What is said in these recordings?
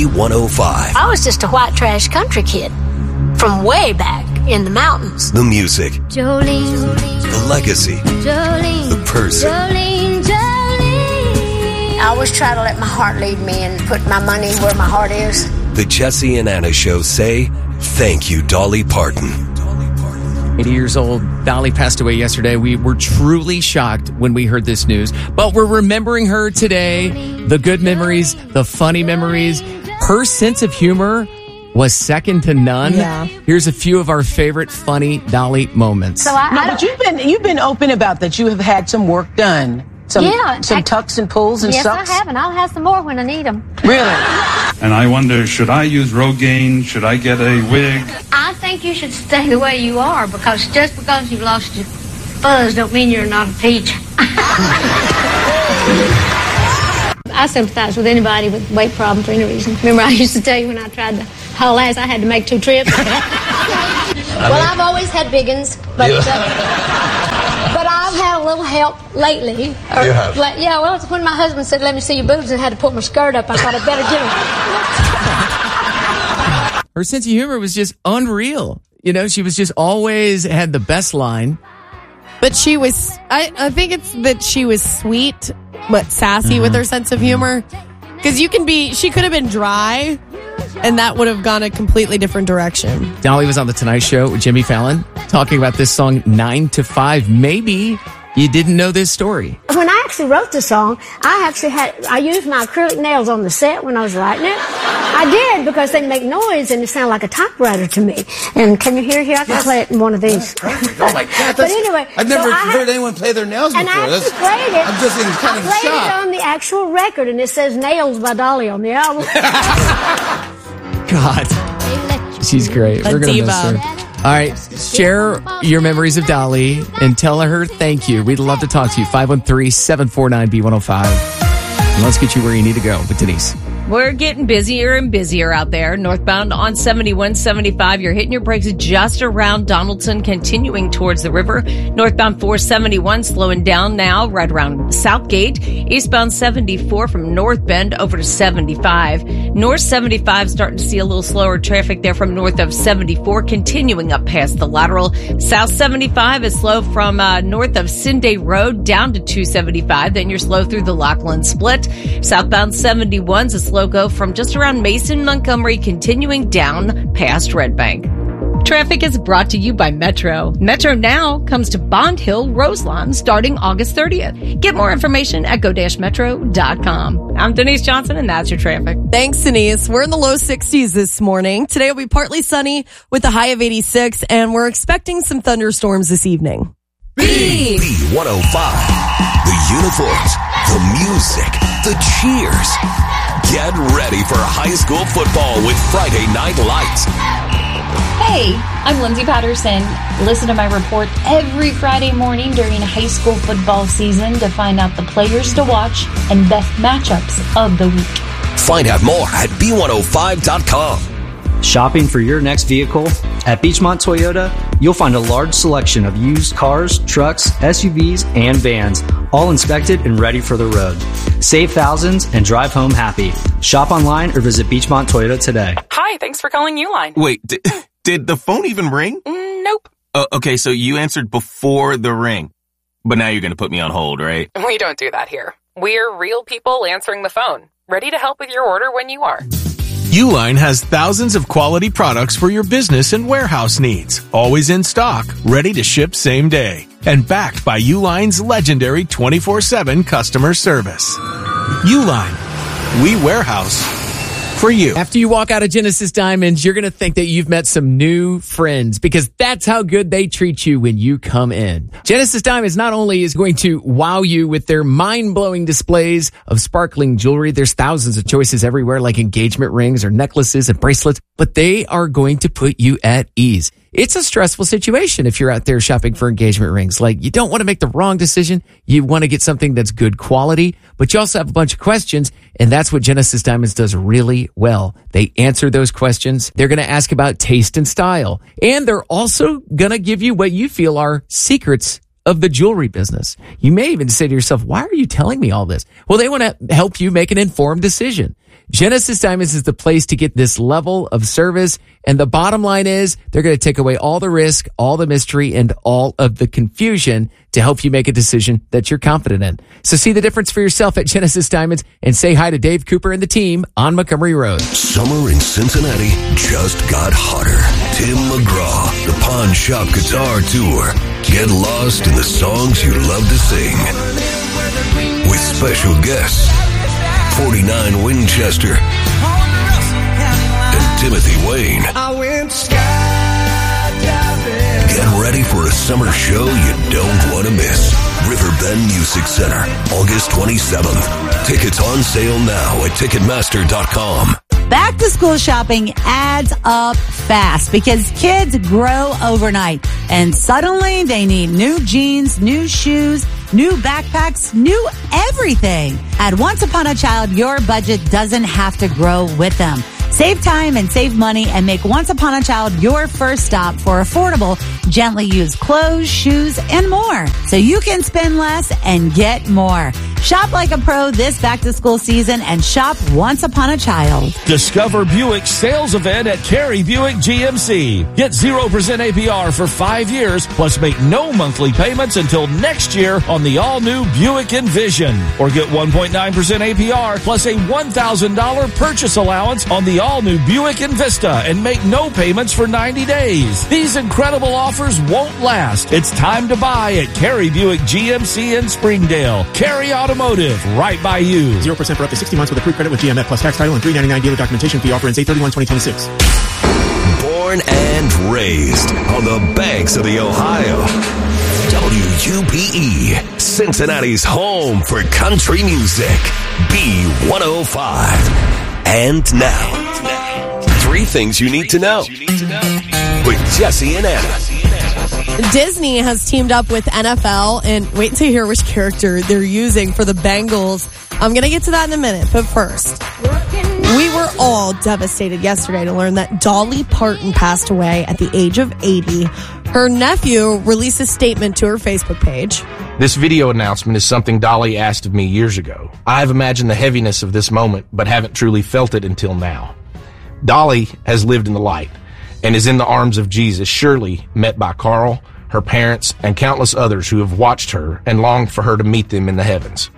B105. I was just a white trash country kid from way back in the mountains. The music. Jolene. The legacy. Jolene. The person. Jolene, Jolene. I always try to let my heart lead me and put my money where my heart is. The Jesse and Anna Show say, thank you, Dolly Parton. 80 years old. Dolly passed away yesterday. We were truly shocked when we heard this news, but we're remembering her today. The good memories, the funny memories. Her sense of humor was second to none. Yeah. Here's a few of our favorite funny Dolly moments. So but you've been open about that. You have had some work done. Some tucks and pulls and yes, sucks. I have, and I'll have some more when I need them. Really? And I wonder, should I use Rogaine? Should I get a wig? I think you should stay the way you are, because just because you've lost your fuzz don't mean you're not a peach. I sympathize with anybody with weight problems for any reason. Remember, I used to tell you when I tried to haul ass, I had to make 2 trips. Well, I've always had big uns, but I've had a little help lately. You have? Yeah, well, it's when my husband said, let me see your boobs, and had to pull my skirt up, I thought I'd better get them. Her sense of humor was just unreal. You know, she was just always had the best line. But she was, I think it's that she was sweet, but sassy with her sense of humor. Because she could have been dry, and that would have gone a completely different direction. Dolly was on The Tonight Show with Jimmy Fallon talking about this song 9 to 5. Maybe you didn't know this story. When I actually wrote the song, I used my acrylic nails on the set when I was writing it. I did, because they make noise and it sounded like a typewriter to me. And can you hear here? I can play it in one of these. Oh my God! But anyway, I've never heard anyone play their nails before. And I actually played it. I'm just in kind of I played shock. it on the actual record, and it says "Nails" by Dolly on the album. God, she's great. We're going to miss her. All right, share your memories of Dolly and tell her thank you. We'd love to talk to you. 513-749-B105. And let's get you where you need to go with Denise. We're getting busier and busier out there. Northbound on 7175, you're hitting your brakes just around Donaldson, continuing towards the river. Northbound 471 slowing down now right around Southgate. Eastbound 74 from North Bend over to 75. North 75 starting to see a little slower traffic there from north of 74, continuing up past the lateral. South 75 is slow from north of Cinday Road down to 275. Then you're slow through the Lachlan Split. Southbound 71's a slow go from just around Mason, Montgomery, continuing down past Red Bank. Traffic is brought to you by Metro. Metro Now comes to Bond Hill, Roselawn, starting August 30th. Get more information at go-metro.com. I'm Denise Johnson, and that's your traffic. Thanks, Denise. We're in the low 60s this morning. Today will be partly sunny with a high of 86, and we're expecting some thunderstorms this evening. B105. The uniforms, the music, the cheers. Get ready for high school football with Friday Night Lights. Hey, I'm Lindsay Patterson. Listen to my report every Friday morning during high school football season to find out the players to watch and best matchups of the week. Find out more at B105.com. Shopping for your next vehicle? At Beachmont Toyota, you'll find a large selection of used cars, trucks, SUVs, and vans, all inspected and ready for the road. Save thousands and drive home happy. Shop online or visit Beachmont Toyota today. Hi, thanks for calling Uline. Wait, did the phone even ring? Nope. Okay, so you answered before the ring. But now you're going to put me on hold, right? We don't do that here. We're real people answering the phone, ready to help with your order when you are. Uline has thousands of quality products for your business and warehouse needs. Always in stock, ready to ship same day. And backed by Uline's legendary 24/7 customer service. Uline. We warehouse for you. After you walk out of Genesis Diamonds, you're going to think that you've met some new friends, because that's how good they treat you when you come in. Genesis Diamonds not only is going to wow you with their mind-blowing displays of sparkling jewelry, there's thousands of choices everywhere like engagement rings or necklaces and bracelets, but they are going to put you at ease. It's a stressful situation if you're out there shopping for engagement rings. Like, you don't want to make the wrong decision. You want to get something that's good quality, but you also have a bunch of questions, and that's what Genesis Diamonds does really well. They answer those questions. They're going to ask about taste and style, and they're also going to give you what you feel are secrets of the jewelry business. You may even say to yourself, why are you telling me all this? Well, they want to help you make an informed decision. Genesis Diamonds is the place to get this level of service. And the bottom line is they're going to take away all the risk, all the mystery, and all of the confusion to help you make a decision that you're confident in. So see the difference for yourself at Genesis Diamonds and say hi to Dave Cooper and the team on Montgomery Road. Summer in Cincinnati just got hotter. Tim McGraw, the Pawn Shop Guitar Tour. Get lost in the songs you love to sing. With special guests, 49 Winchester and Timothy Wayne. Get ready for a summer show you don't want to miss. Riverbend Music Center, August 27th. Tickets on sale now at Ticketmaster.com. Back to school shopping adds up fast because kids grow overnight and suddenly they need new jeans, new shoes, new backpacks, new everything. At Once Upon a Child, your budget doesn't have to grow with them. Save time and save money and make Once Upon a Child your first stop for affordable, gently used clothes, shoes, and more. So you can spend less and get more. Shop like a pro this back-to-school season and shop Once Upon a Child. Discover Buick's sales event at Cary Buick GMC. Get 0% APR for 5 years, plus make no monthly payments until next year on the all-new Buick Envision. Or get 1.9% APR plus a $1,000 purchase allowance on the all-new Buick Envista and make no payments for 90 days. These incredible offers won't last. It's time to buy at Cary Buick GMC in Springdale. Cary Automotive, right by you. 0% for up to 60 months with approved credit with GMF plus tax title and $3.99 dealer documentation fee. Offer ends 8/31/2026. Born and raised on the banks of the Ohio. WUPE, Cincinnati's home for country music. B105. And now, 3 things you need to know with Jesse and Anna. Disney has teamed up with NFL, and wait until you hear which character they're using for the Bengals. I'm going to get to that in a minute, but first, we were all devastated yesterday to learn that Dolly Parton passed away at the age of 80. Her nephew released a statement to her Facebook page. This video announcement is something Dolly asked of me years ago. I've imagined the heaviness of this moment, but haven't truly felt it until now. Dolly has lived in the light and is in the arms of Jesus, surely met by Carl, her parents, and countless others who have watched her and longed for her to meet them in the heavens.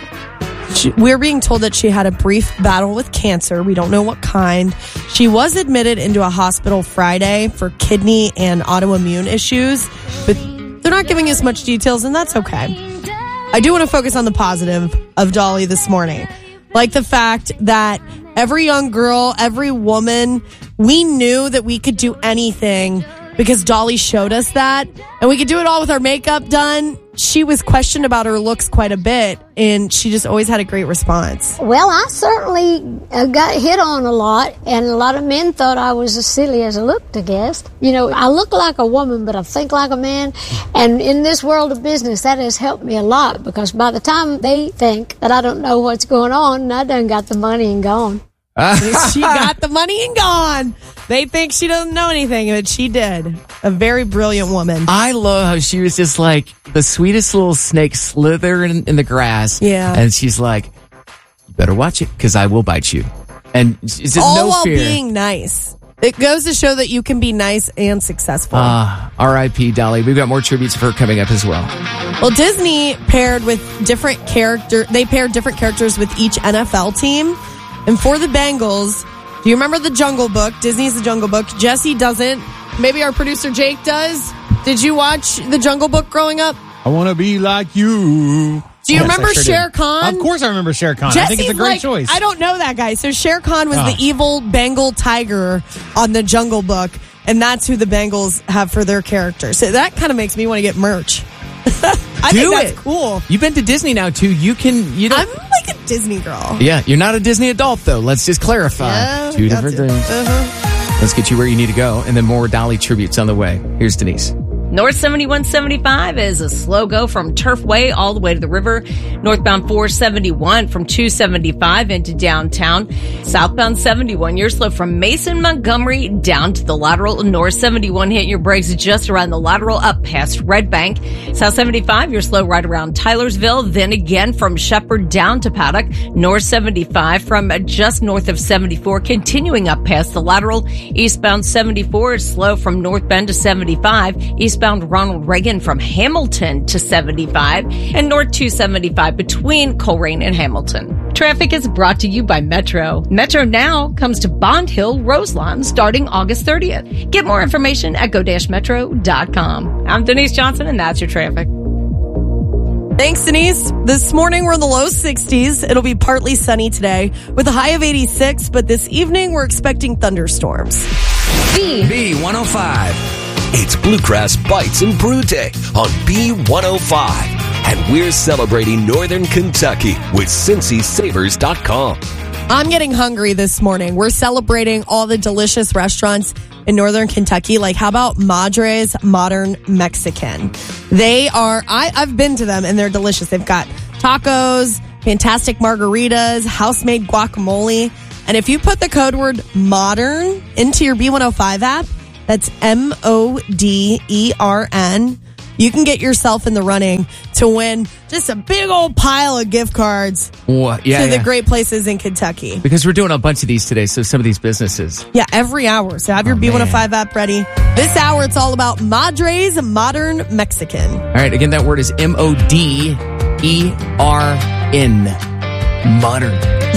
We're being told that she had a brief battle with cancer. We don't know what kind. She was admitted into a hospital Friday for kidney and autoimmune issues, but they're not giving us much details, and that's okay. I do want to focus on the positive of Dolly this morning. Like the fact that every young girl, every woman, we knew that we could do anything because Dolly showed us that. And we could do it all with our makeup done. She was questioned about her looks quite a bit, and she just always had a great response. Well, I certainly got hit on a lot, and a lot of men thought I was as silly as I looked, I guess. You know, I look like a woman, but I think like a man. And in this world of business, that has helped me a lot, because by the time they think that I don't know what's going on, I done got the money and gone. She got the money and gone. They think she doesn't know anything, but she did. A very brilliant woman. I love how she was just like the sweetest little snake slithering in the grass. Yeah. And she's like, you better watch it because I will bite you. And it's just all no while fear. Being nice. It goes to show that you can be nice and successful. R.I.P. Dolly. We've got more tributes of her coming up as well. Well, Disney paired different characters with each NFL team. And for the Bengals, do you remember the Jungle Book? Disney's The Jungle Book. Jesse doesn't. Maybe our producer Jake does. Did you watch the Jungle Book growing up? I want to be like you. Do you remember Shere Khan? Of course I remember Shere Khan. I think it's a great choice. I don't know that guy. So Shere Khan was the evil Bengal tiger on the Jungle Book, and that's who the Bengals have for their character. So that kind of makes me want to get merch. I think that's cool. You've been to Disney now, too. I'm like a Disney girl. Yeah, you're not a Disney adult, though. Let's just clarify. Yeah, 2 different things. Let's get you where you need to go, and then more Dolly tributes on the way. Here's Denise. North 7175 is a slow go from Turfway all the way to the river. Northbound 471 from 275 into downtown. Southbound 71, you're slow from Mason Montgomery down to the lateral. North 71 hitting your brakes just around the lateral up past Red Bank. South 75, you're slow right around Tylersville. Then again from Shepherd down to Paddock. North 75 from just north of 74, continuing up past the lateral. Eastbound 74 is slow from North Bend to 75. Eastbound Ronald Reagan from Hamilton to 75. And North 275 between Coleraine and Hamilton. Traffic is brought to you by Metro. Metro now comes to Bond Hill Roselawn starting August 30th. Get more information at go-metro.com. I'm Denise Johnson, and that's your traffic. Thanks, Denise. This morning, we're in the low 60s. It'll be partly sunny today with a high of 86, but this evening, we're expecting thunderstorms. B105. It's Bluegrass Bites and Brew Day on B105. And we're celebrating Northern Kentucky with CincySavers.com. I'm getting hungry this morning. We're celebrating all the delicious restaurants in Northern Kentucky. Like, how about Madre's Modern Mexican? They are, I've been to them and they're delicious. They've got tacos, fantastic margaritas, house-made guacamole. And if you put the code word MODERN into your B105 app, that's MODERN, you can get yourself in the running to win just a big old pile of gift cards to the great places in Kentucky. Because we're doing a bunch of these today, so some of these businesses. Yeah, every hour. So have your B105 app ready. This hour, it's all about Madre's Modern Mexican. All right, again, that word is MODERN. Modern.